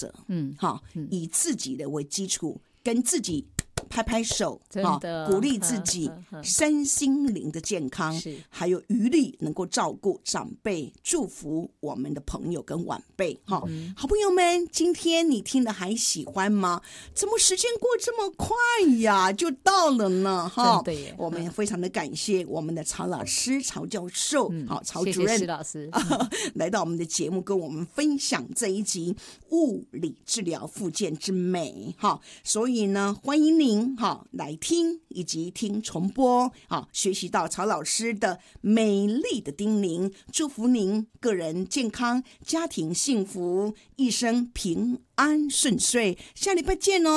者，以自己的为基础，跟自己拍拍手，鼓励自己身心灵的健康，还有余力能够照顾长辈，祝福我们的朋友跟晚辈。好朋友们，今天你听的还喜欢吗？怎么时间过这么快呀，就到了呢？ 真的耶， 我们非常的感谢我们的曹老师、曹教授、曹主任， 谢谢施老师来到我们的节目，跟我们分享这一集物理治疗复健之美。所以呢，欢迎您来听以及听重播，学习到曹老师的美丽的叮咛，祝福您个人健康，家庭幸福，一生平安顺遂。下礼拜见哦。